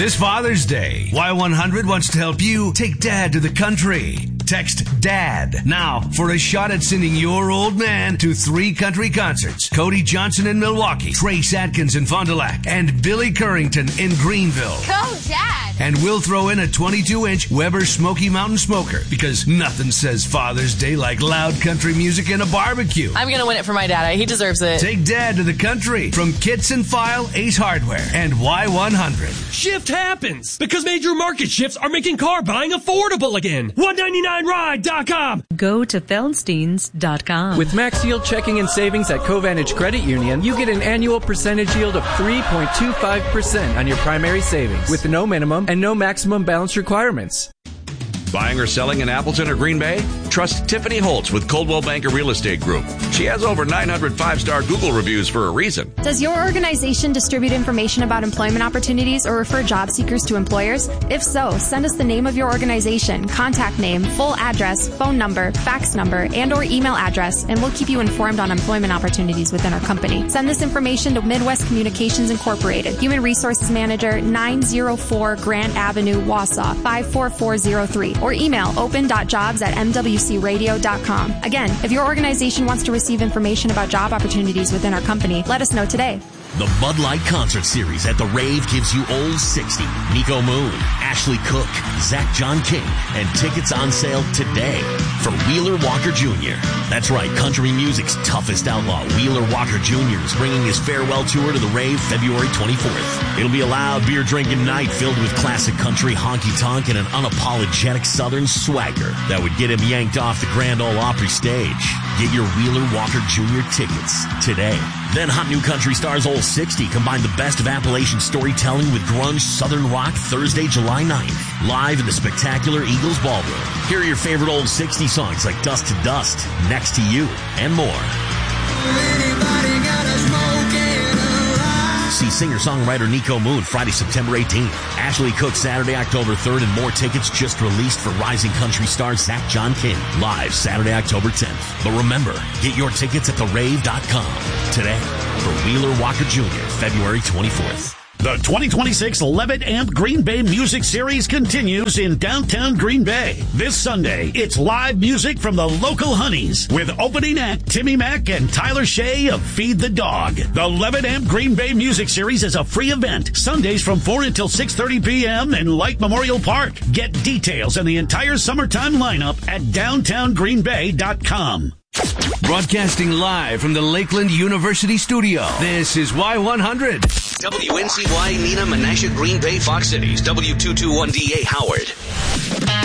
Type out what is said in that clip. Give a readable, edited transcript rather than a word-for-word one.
This Father's Day, Y100 wants to help you take Dad to the country. Text DAD now for a shot at sending your old man to 3 country concerts. Cody Johnson in Milwaukee, Trace Adkins in Fond du Lac, and Billy Currington in Greenville. Go, Dad! And we'll throw in a 22-inch Weber Smoky Mountain Smoker, because nothing says Father's Day like loud country music and a barbecue. I'm going to win it for my dad. He deserves it. Take Dad to the country from Kits and File, Ace Hardware, and Y100. Shift happens because major market shifts are making car buying affordable again. $199ride.com. Go to Feldsteins.com. With max yield checking and savings at Covantage Credit Union, you get an annual percentage yield of 3.25% on your primary savings with no minimum and no maximum balance requirements. Buying or selling in Appleton or Green Bay? Trust Tiffany Holtz with Coldwell Banker Real Estate Group. She has over 900 5-star Google reviews for a reason. Does your organization distribute information about employment opportunities or refer job seekers to employers? If so, send us the name of your organization, contact name, full address, phone number, fax number, and or email address, and we'll keep you informed on employment opportunities within our company. Send this information to Midwest Communications Incorporated, Human Resources Manager, 904 Grant Avenue, Wausau, 54403. Or email open.jobs@mwcradio.com. Again, if your organization wants to receive information about job opportunities within our company, let us know today. The Bud Light Concert Series at the Rave gives you Old 60, Nico Moon, Ashley Cook, Zach John King, and tickets on sale today for Wheeler Walker Jr. That's right, country music's toughest outlaw, Wheeler Walker Jr. is bringing his farewell tour to the Rave February 24th. It'll be a loud beer-drinking night filled with classic country honky-tonk and an unapologetic Southern swagger that would get him yanked off the Grand Ole Opry stage. Get your Wheeler Walker Jr. tickets today. Then Hot New Country Stars Old 60 combine the best of Appalachian storytelling with grunge Southern rock Thursday, July 9th. Live in the spectacular Eagles Ballroom. Hear your favorite Old 60 songs like Dust to Dust, Next to You, and more. See singer-songwriter Nico Moon Friday, September 18th. Ashley Cook Saturday, October 3rd, and more tickets just released for rising country star Zach John King. Live Saturday, October 10th. But remember, get your tickets at therave.com today for Wheeler Walker Jr., February 24th. The 2026 Levitt Amp Green Bay Music Series continues in downtown Green Bay. This Sunday, it's live music from the local Honeys with opening act Timmy Mack and Tyler Shea of Feed the Dog. The Levitt Amp Green Bay Music Series is a free event, Sundays from 4 until 6:30 p.m. in Light Memorial Park. Get details on the entire summertime lineup at downtowngreenbay.com. Broadcasting live from the Lakeland University studio, this is Y100. WNCY Neenah Menasha Green Bay Fox Cities, W221DA Howard.